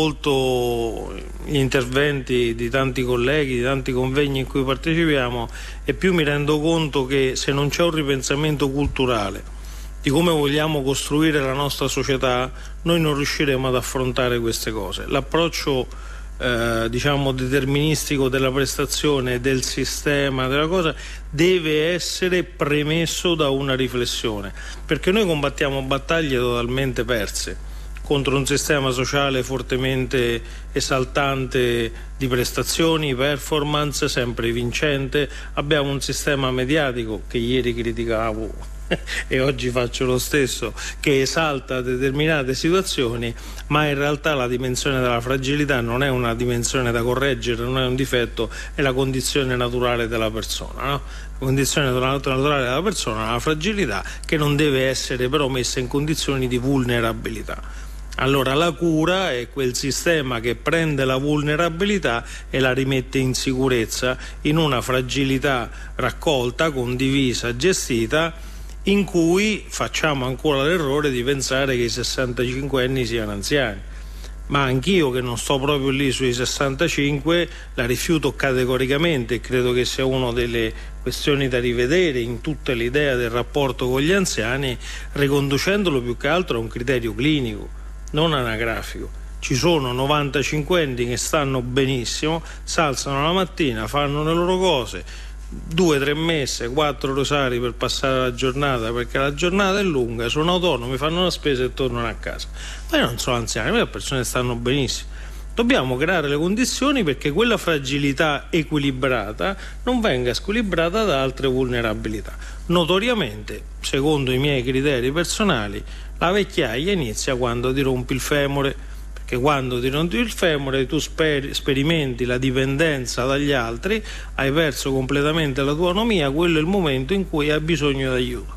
ascolto gli interventi di tanti colleghi, di tanti convegni in cui partecipiamo, e più mi rendo conto che se non c'è un ripensamento culturale di come vogliamo costruire la nostra società, noi non riusciremo ad affrontare queste cose. L'approccio eh, diciamo deterministico della prestazione, del sistema, della cosa, deve essere premesso da una riflessione, perché noi combattiamo battaglie totalmente perse contro un sistema sociale fortemente esaltante di prestazioni, performance, sempre vincente. Abbiamo un sistema mediatico che ieri criticavo e oggi faccio lo stesso, che esalta determinate situazioni, ma in realtà la dimensione della fragilità non è una dimensione da correggere, non è un difetto, è la condizione naturale della persona, no? La condizione naturale della persona è la fragilità, che non deve essere però messa in condizioni di vulnerabilità. Allora la cura è quel sistema che prende la vulnerabilità e la rimette in sicurezza in una fragilità raccolta, condivisa, gestita, in cui facciamo ancora l'errore di pensare che i sessantacinque anni siano anziani. Ma anch'io, che non sto proprio lì sui sessantacinque, la rifiuto categoricamente e credo che sia una delle questioni da rivedere in tutta l'idea del rapporto con gli anziani, riconducendolo più che altro a un criterio clinico, non anagrafico. Ci sono novantacinquenni che stanno benissimo, si alzano la mattina, fanno le loro cose, due, tre messe, quattro rosari per passare la giornata, perché la giornata è lunga, sono autonomi, fanno la spesa e tornano a casa. Ma io non sono anziani, le persone stanno benissimo. Dobbiamo creare le condizioni perché quella fragilità equilibrata non venga squilibrata da altre vulnerabilità. Notoriamente, secondo i miei criteri personali, la vecchiaia inizia quando ti rompi il femore, perché quando ti rompi il femore tu sper- sperimenti la dipendenza dagli altri, hai perso completamente la tua autonomia, quello è il momento in cui hai bisogno d'aiuto.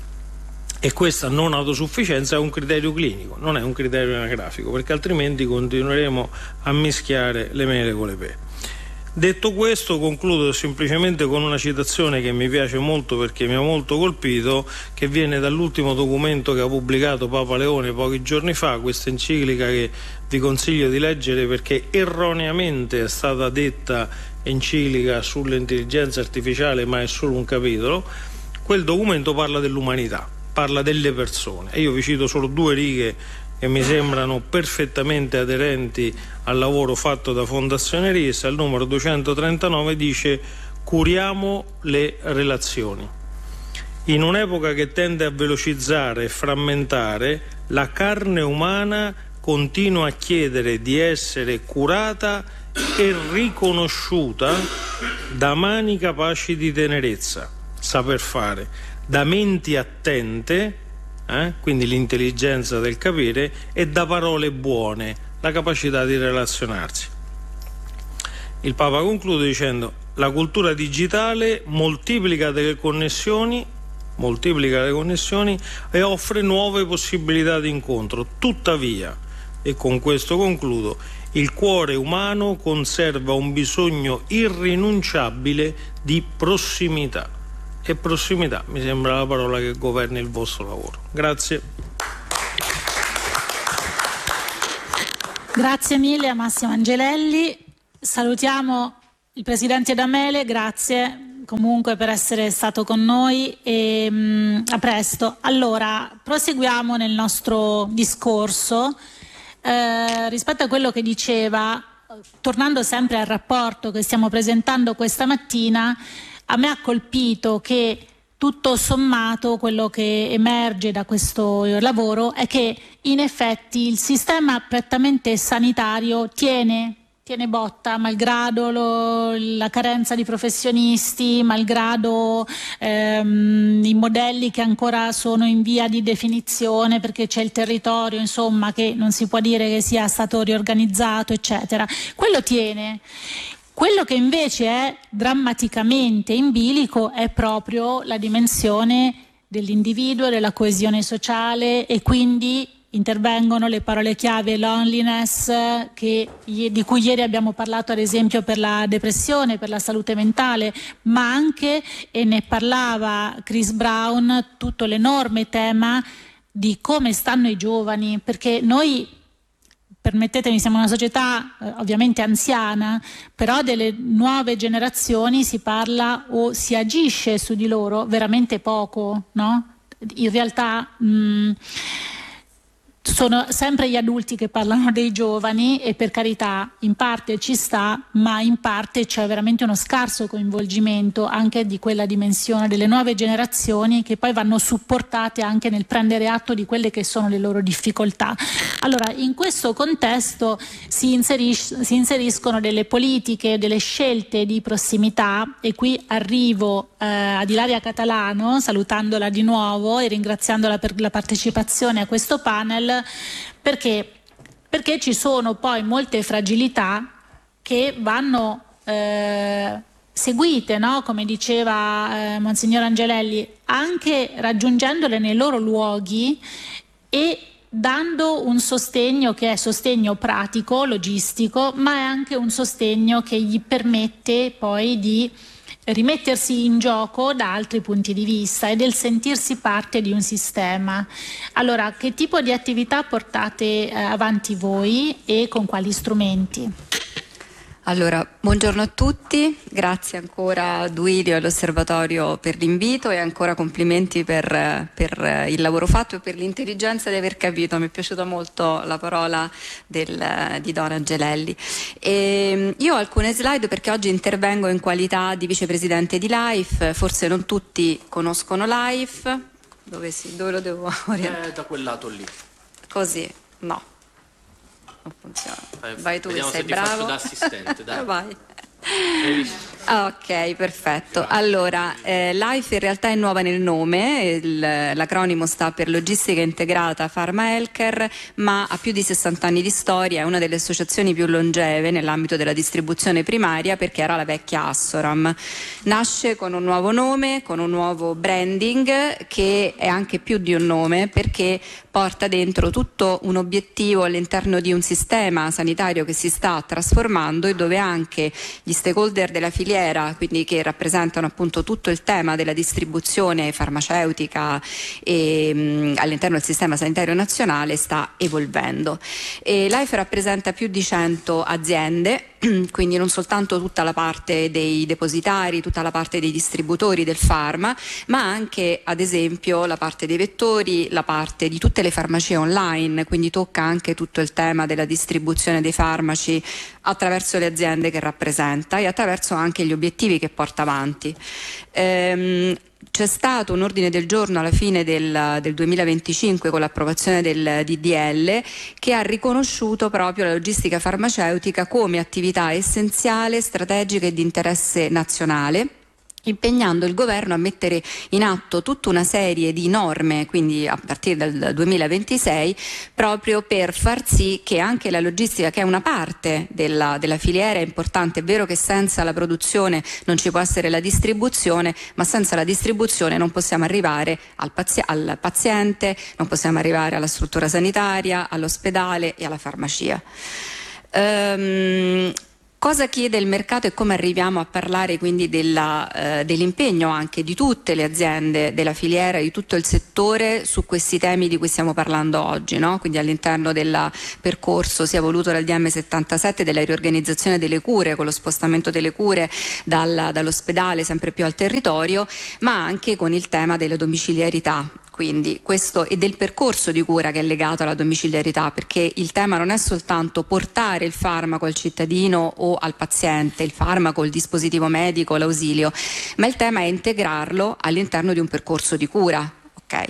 E questa non autosufficienza è un criterio clinico, non è un criterio anagrafico, perché altrimenti continueremo a mischiare le mele con le pere. Detto questo, concludo semplicemente con una citazione che mi piace molto perché mi ha molto colpito, che viene dall'ultimo documento che ha pubblicato Papa Leone pochi giorni fa, questa enciclica che vi consiglio di leggere perché erroneamente è stata detta enciclica sull'intelligenza artificiale, ma è solo un capitolo. Quel documento parla dell'umanità, parla delle persone, e io vi cito solo due righe che mi sembrano perfettamente aderenti al lavoro fatto da Fondazione RIS. Al numero duecentotrentanove dice: curiamo le relazioni. In un'epoca che tende a velocizzare e frammentare, la carne umana continua a chiedere di essere curata e riconosciuta da mani capaci di tenerezza, saper fare, da menti attente eh? Quindi l'intelligenza del capire, e da parole buone, la capacità di relazionarsi. Il Papa conclude dicendo: la cultura digitale moltiplica delle connessioni, moltiplica le connessioni e offre nuove possibilità di incontro. Tuttavia, e con questo concludo, il cuore umano conserva un bisogno irrinunciabile di prossimità. E prossimità mi sembra la parola che governa il vostro lavoro. Grazie. Grazie mille a Massimo Angelelli. Salutiamo il Presidente D'Amele, grazie comunque per essere stato con noi e mh, a presto. Allora, proseguiamo nel nostro discorso. Eh, rispetto a quello che diceva, tornando sempre al rapporto che stiamo presentando questa mattina, a me ha colpito che tutto sommato quello che emerge da questo lavoro è che in effetti il sistema prettamente sanitario tiene tiene botta, malgrado lo, la carenza di professionisti, malgrado ehm, i modelli che ancora sono in via di definizione perché c'è il territorio, insomma, che non si può dire che sia stato riorganizzato, eccetera. Quello tiene. Quello che invece è drammaticamente in bilico è proprio la dimensione dell'individuo, della coesione sociale, e quindi intervengono le parole chiave loneliness, che, di cui ieri abbiamo parlato ad esempio per la depressione, per la salute mentale, ma anche, e ne parlava Chris Brown, tutto l'enorme tema di come stanno i giovani, perché noi, permettetemi, siamo una società eh, ovviamente anziana, però delle nuove generazioni si parla o si agisce su di loro veramente poco, no? In realtà mh, sono sempre gli adulti che parlano dei giovani, e per carità in parte ci sta, ma in parte c'è veramente uno scarso coinvolgimento anche di quella dimensione delle nuove generazioni, che poi vanno supportate anche nel prendere atto di quelle che sono le loro difficoltà. Allora, in questo contesto si, inseris- si inseriscono delle politiche, delle scelte di prossimità, e qui arrivo eh, ad Ilaria Catalano, salutandola di nuovo e ringraziandola per la partecipazione a questo panel. Perché? Perché ci sono poi molte fragilità che vanno eh, seguite, no? Come diceva eh, Monsignor Angelelli, anche raggiungendole nei loro luoghi e dando un sostegno che è sostegno pratico, logistico, ma è anche un sostegno che gli permette poi di rimettersi in gioco da altri punti di vista e del sentirsi parte di un sistema. Allora, che tipo di attività portate eh, avanti voi e con quali strumenti? Allora, buongiorno a tutti, grazie ancora a Duilio e all'Osservatorio per l'invito, e ancora complimenti per, per il lavoro fatto e per l'intelligenza di aver capito. Mi è piaciuta molto la parola del, di Don Angelelli. E io ho alcune slide perché oggi intervengo in qualità di vicepresidente di LIFE. Forse non tutti conoscono LIFE. Dove, si, dove lo devo orientare? Eh, da quel lato lì. Così? No. Non funziona. Eh, vai tu che sei se ti bravo. faccio da assistente, dai. Vai. Ok, perfetto. Allora, eh, LIFE in realtà è nuova nel nome, il, l'acronimo sta per Logistica Integrata Pharma Healthcare, ma ha più di sessanta anni di storia, è una delle associazioni più longeve nell'ambito della distribuzione primaria, perché era la vecchia Assoram. Nasce con un nuovo nome, con un nuovo branding, che è anche più di un nome, perché porta dentro tutto un obiettivo all'interno di un sistema sanitario che si sta trasformando e dove anche gli stakeholder della filiera, quindi che rappresentano appunto tutto il tema della distribuzione farmaceutica e, mh, all'interno del sistema sanitario nazionale, sta evolvendo. E LIFE rappresenta più di cento aziende, quindi non soltanto tutta la parte dei depositari, tutta la parte dei distributori del farma, ma anche ad esempio la parte dei vettori, la parte di tutte le farmacie online, quindi tocca anche tutto il tema della distribuzione dei farmaci attraverso le aziende che rappresenta e attraverso anche gli obiettivi che porta avanti. Ehm, C'è stato un ordine del giorno alla fine del, del duemilaventicinque con l'approvazione del D D L che ha riconosciuto proprio la logistica farmaceutica come attività essenziale, strategica e di interesse nazionale. impegnando il governo a mettere in atto tutta una serie di norme, quindi a partire dal duemilaventisei, proprio per far sì che anche la logistica, che è una parte della, della filiera, è importante. È vero che senza la produzione non ci può essere la distribuzione, ma senza la distribuzione non possiamo arrivare al, pazi- al paziente, non possiamo arrivare alla struttura sanitaria, all'ospedale e alla farmacia. Ehm, Cosa chiede il mercato e come arriviamo a parlare quindi della, eh, dell'impegno anche di tutte le aziende della filiera, di tutto il settore su questi temi di cui stiamo parlando oggi, no? Quindi all'interno del percorso sia voluto dal D M settantasette della riorganizzazione delle cure, con lo spostamento delle cure dal, dall'ospedale sempre più al territorio, ma anche con il tema della domiciliarità. Quindi questo e del percorso di cura che è legato alla domiciliarità, perché il tema non è soltanto portare il farmaco al cittadino o al paziente, il farmaco, il dispositivo medico, l'ausilio, ma il tema è integrarlo all'interno di un percorso di cura. Ok?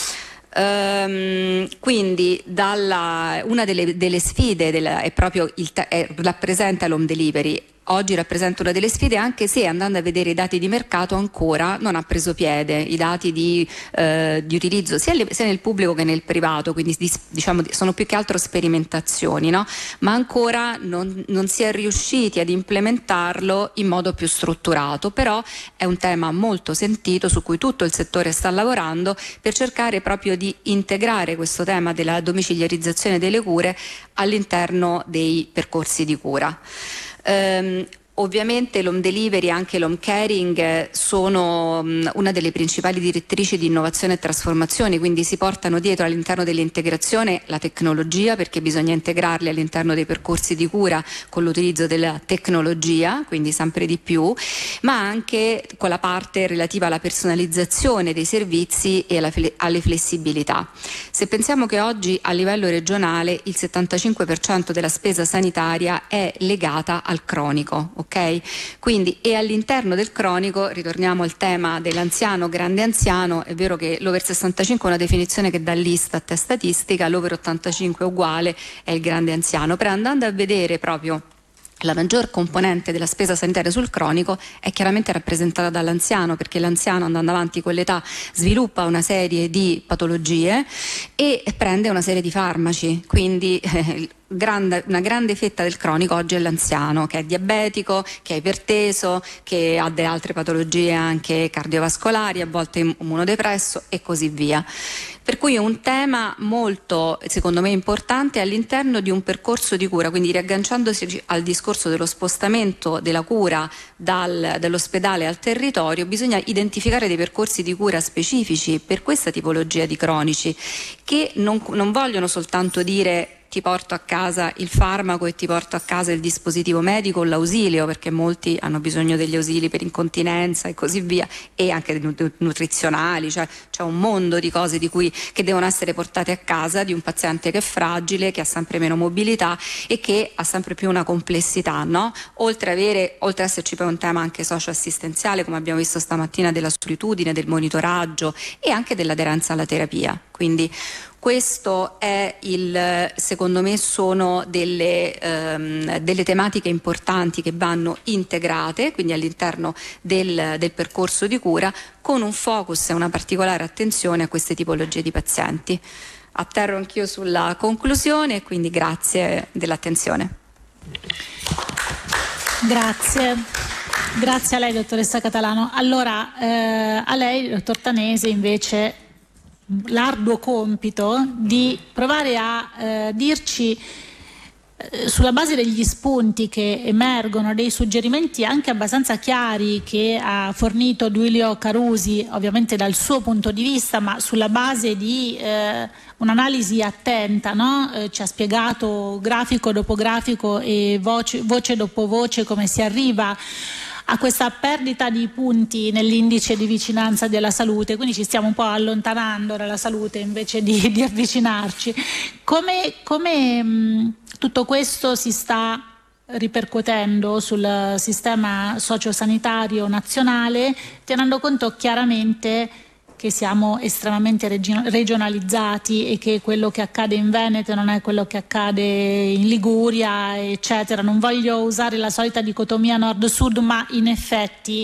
Um, quindi dalla, una delle, delle sfide della, è proprio il, è, rappresenta l'home delivery. Oggi rappresenta una delle sfide, anche se andando a vedere i dati di mercato ancora non ha preso piede, i dati di, eh, di utilizzo sia, le, sia nel pubblico che nel privato, quindi diciamo sono più che altro sperimentazioni, no? Ma ancora non, non si è riusciti ad implementarlo in modo più strutturato, però è un tema molto sentito su cui tutto il settore sta lavorando per cercare proprio di integrare questo tema della domiciliarizzazione delle cure all'interno dei percorsi di cura. Um, Ovviamente l'home delivery e anche l'home caring sono una delle principali direttrici di innovazione e trasformazione, quindi si portano dietro all'interno dell'integrazione la tecnologia, perché bisogna integrarli all'interno dei percorsi di cura con l'utilizzo della tecnologia, quindi sempre di più, ma anche con la parte relativa alla personalizzazione dei servizi e alla, alle flessibilità. Se pensiamo che oggi a livello regionale il settantacinque per cento della spesa sanitaria è legata al cronico, ok? Quindi e all'interno del cronico, ritorniamo al tema dell'anziano, grande anziano, è vero che l'over sessantacinque è una definizione che dà l'Istat è statistica, l'over ottantacinque è uguale, è il grande anziano, però andando a vedere proprio la maggior componente della spesa sanitaria sul cronico è chiaramente rappresentata dall'anziano, perché l'anziano andando avanti con l'età sviluppa una serie di patologie e prende una serie di farmaci, quindi eh, Grande, una grande fetta del cronico oggi è l'anziano, che è diabetico, che è iperteso, che ha delle altre patologie anche cardiovascolari, a volte immunodepresso e così via. Per cui è un tema molto, secondo me, importante all'interno di un percorso di cura, quindi riagganciandosi al discorso dello spostamento della cura dal, dall'ospedale al territorio, bisogna identificare dei percorsi di cura specifici per questa tipologia di cronici, che non, non vogliono soltanto dire ti porto a casa il farmaco e ti porto a casa il dispositivo medico o l'ausilio, perché molti hanno bisogno degli ausili per incontinenza e così via, e anche nutrizionali, cioè c'è un mondo di cose di cui, che devono essere portate a casa di un paziente che è fragile, che ha sempre meno mobilità e che ha sempre più una complessità, no? Oltre a avere, oltre a esserci poi un tema anche socioassistenziale, come abbiamo visto stamattina, della solitudine, del monitoraggio e anche dell'aderenza alla terapia. Quindi questo è il, secondo me sono delle, um, delle tematiche importanti che vanno integrate, quindi all'interno del, del percorso di cura, con un focus e una particolare attenzione a queste tipologie di pazienti. Atterro anch'io sulla conclusione e quindi grazie dell'attenzione. Grazie. Grazie a lei, dottoressa Catalano. Allora, eh, a lei, dottor Tanese, invece l'arduo compito di provare a eh, dirci eh, sulla base degli spunti che emergono, dei suggerimenti anche abbastanza chiari che ha fornito Duilio Carusi, ovviamente dal suo punto di vista, ma sulla base di eh, un'analisi attenta, no? Eh, ci ha spiegato grafico dopo grafico e voce, voce dopo voce come si arriva a questa perdita di punti nell'indice di vicinanza della salute, quindi ci stiamo un po' allontanando dalla salute invece di, di avvicinarci. Come, come mh, tutto questo si sta ripercuotendo sul sistema sociosanitario nazionale, tenendo conto chiaramente che siamo estremamente regionalizzati e che quello che accade in Veneto non è quello che accade in Liguria, eccetera. Non voglio usare la solita dicotomia nord-sud, ma in effetti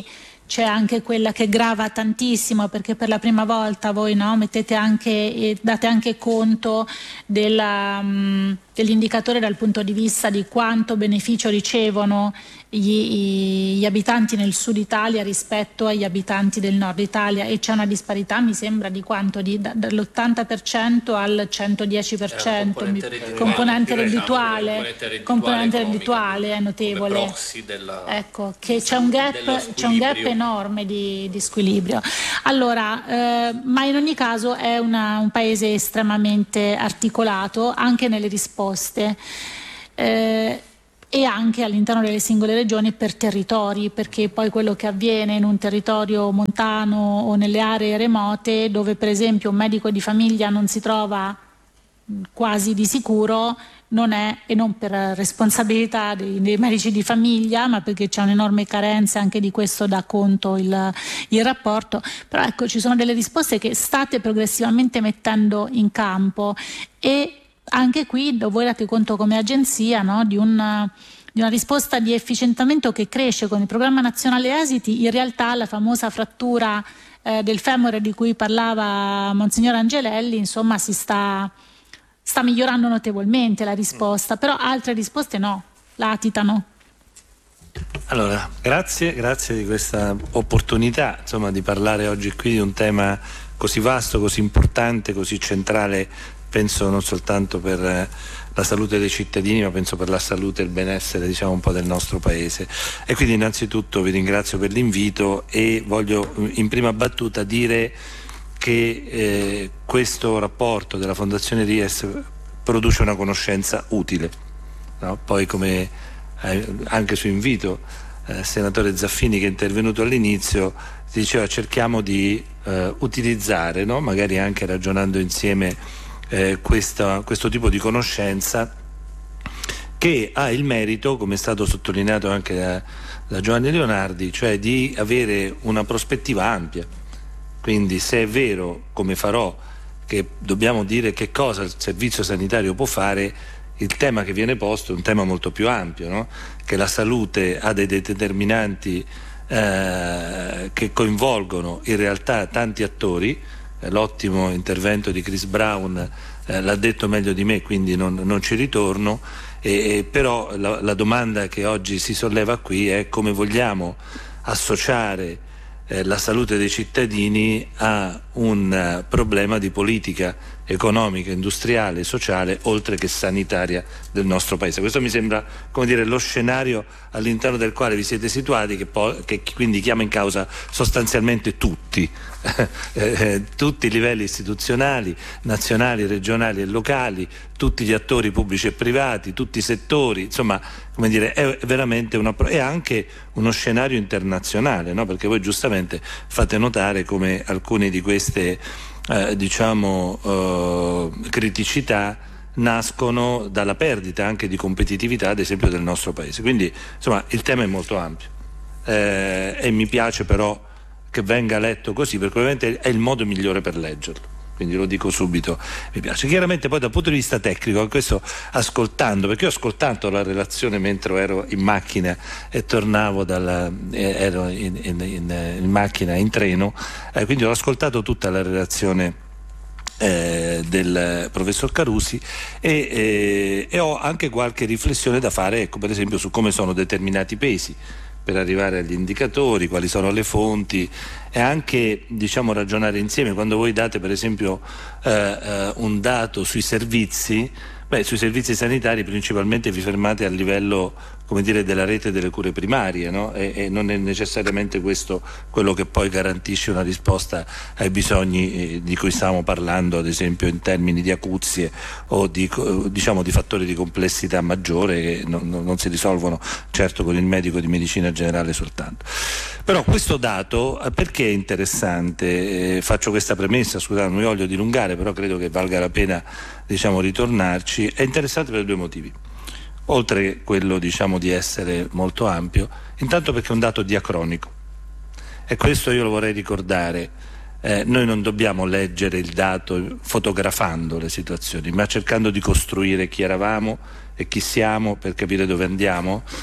c'è anche quella che grava tantissimo, perché per la prima volta voi, no, mettete anche e date anche conto della, mh, dell'indicatore dal punto di vista di quanto beneficio ricevono gli, gli abitanti nel sud Italia rispetto agli abitanti del nord Italia, e c'è una disparità, mi sembra, di quanto? Di, da, dall'ottanta per cento al centodieci per cento. Componente reddituale, componente direi, reddituale, componente reddituale, componente reddituale è notevole. Della, ecco, che c'è un gap, c'è un gap enorme di, di squilibrio. Allora, eh, ma in ogni caso è una, un paese estremamente articolato anche nelle risposte. Eh, e anche all'interno delle singole regioni per territori, perché poi quello che avviene in un territorio montano o nelle aree remote, dove per esempio un medico di famiglia non si trova quasi di sicuro, non è, e non per responsabilità dei, dei medici di famiglia, ma perché c'è un'enorme carenza, anche di questo dà conto il, il rapporto. Però ecco, ci sono delle risposte che state progressivamente mettendo in campo, e anche qui voi date conto come agenzia, no, di, una, di una risposta di efficientamento che cresce con il programma nazionale esiti. In realtà la famosa frattura eh, del femore di cui parlava Monsignor Angelelli, insomma, si sta, sta migliorando notevolmente la risposta, però altre risposte no, latitano. Allora, grazie, grazie di questa opportunità, insomma, di parlare oggi qui di un tema così vasto, così importante, così centrale. Penso non soltanto per la salute dei cittadini, ma penso per la salute e il benessere, diciamo, un po' del nostro paese. E quindi innanzitutto vi ringrazio per l'invito e voglio in prima battuta dire che eh, questo rapporto della Fondazione Ries produce una conoscenza utile, no? Poi, come eh, anche su invito eh, senatore Zaffini, che è intervenuto all'inizio, si diceva cerchiamo di eh, utilizzare, no? Magari anche ragionando insieme, Eh, questa, questo tipo di conoscenza, che ha il merito, come è stato sottolineato anche da, da Giovanni Leonardi, cioè di avere una prospettiva ampia. Quindi, se è vero, come farò, che dobbiamo dire che cosa il servizio sanitario può fare, il tema che viene posto è un tema molto più ampio, no? Che la salute ha dei determinanti eh, che coinvolgono in realtà tanti attori. L'ottimo intervento di Chris Brown eh, l'ha detto meglio di me, quindi non, non ci ritorno, e, e però la, la domanda che oggi si solleva qui è come vogliamo associare eh, la salute dei cittadini a un uh, problema di politica economica, industriale, sociale, oltre che sanitaria del nostro paese. Questo mi sembra, come dire, lo scenario all'interno del quale vi siete situati, che, poi, che quindi chiama in causa sostanzialmente tutti, eh, tutti i livelli istituzionali, nazionali, regionali e locali, tutti gli attori pubblici e privati, tutti i settori, insomma, come dire, è veramente una, è anche uno scenario internazionale, no? Perché voi giustamente fate notare come alcune di queste Eh, diciamo eh, criticità nascono dalla perdita anche di competitività, ad esempio, del nostro paese. Quindi, insomma, il tema è molto ampio eh, e mi piace però che venga letto così, perché ovviamente è il modo migliore per leggerlo. Quindi lo dico subito, mi piace. Chiaramente poi dal punto di vista tecnico, questo ascoltando, perché io ho ascoltato la relazione mentre ero in macchina e tornavo dalla, eh, ero in, in, in, in macchina, in treno, eh, quindi ho ascoltato tutta la relazione eh, del professor Carusi e, eh, e ho anche qualche riflessione da fare, ecco, per esempio su come sono determinati i pesi per arrivare agli indicatori, quali sono le fonti, e anche, diciamo, ragionare insieme. Quando voi date per esempio eh, eh, un dato sui servizi, beh, sui servizi sanitari principalmente vi fermate a livello, come dire, della rete delle cure primarie, no? e, e non è necessariamente questo quello che poi garantisce una risposta ai bisogni eh, di cui stavamo parlando, ad esempio in termini di acuzie o di, diciamo, di fattori di complessità maggiore che non, non si risolvono certo con il medico di medicina generale soltanto. Però questo dato perché è interessante? Eh, faccio questa premessa, scusate, non mi voglio dilungare, però credo che valga la pena, diciamo, ritornarci. È interessante per due motivi. Oltre quello, diciamo, di essere molto ampio, intanto perché è un dato diacronico, e questo io lo vorrei ricordare. Eh, noi non dobbiamo leggere il dato fotografando le situazioni, ma cercando di costruire chi eravamo e chi siamo per capire dove andiamo.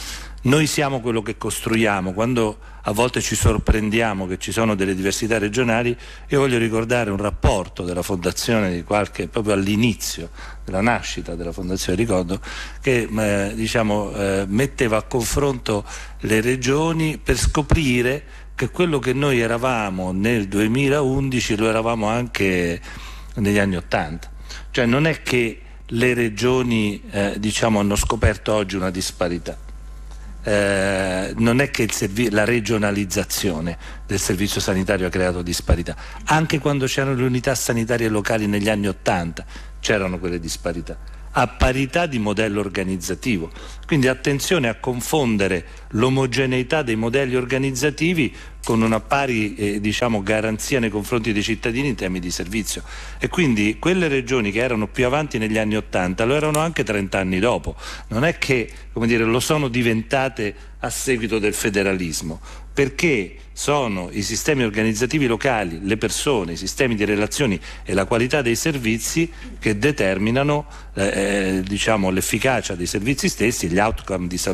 Noi siamo quello che costruiamo. Quando a volte ci sorprendiamo che ci sono delle diversità regionali, io voglio ricordare un rapporto della Fondazione di qualche, proprio all'inizio della nascita della Fondazione Ricordo, che eh, diciamo, eh, metteva a confronto le regioni per scoprire che quello che noi eravamo nel duemilaundici lo eravamo anche negli anni Ottanta. Cioè non è che le regioni eh, diciamo, hanno scoperto oggi una disparità. Eh, non è che il servi- la regionalizzazione del servizio sanitario ha creato disparità. Anche quando c'erano le unità sanitarie locali negli anni Ottanta c'erano quelle disparità, a parità di modello organizzativo. Quindi attenzione a confondere l'omogeneità dei modelli organizzativi con una pari eh, diciamo, garanzia nei confronti dei cittadini in termini di servizio. E quindi quelle regioni che erano più avanti negli anni Ottanta lo erano anche trent'anni dopo. Non è che, come dire, lo sono diventate a seguito del federalismo, perché sono i sistemi organizzativi locali, le persone, i sistemi di relazioni e la qualità dei servizi che determinano eh, diciamo, l'efficacia dei servizi stessi, gli outcome di salute